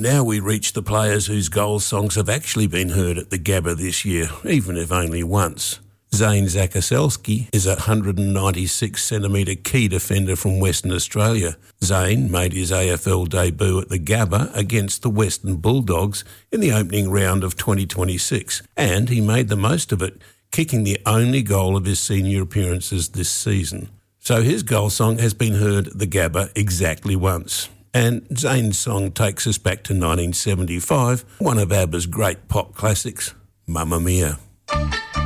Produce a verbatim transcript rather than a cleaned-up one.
Now we reach the players whose goal songs have actually been heard at the Gabba this year, even if only once. Zane Zakaselski is a one hundred ninety-six centimetre key defender from Western Australia. Zane made his A F L debut at the Gabba against the Western Bulldogs in the opening round of twenty twenty-six, and he made the most of it, kicking the only goal of his senior appearances this season. So his goal song has been heard at the Gabba exactly once. And Zane's song takes us back to nineteen seventy-five, one of ABBA's great pop classics, Mamma Mia.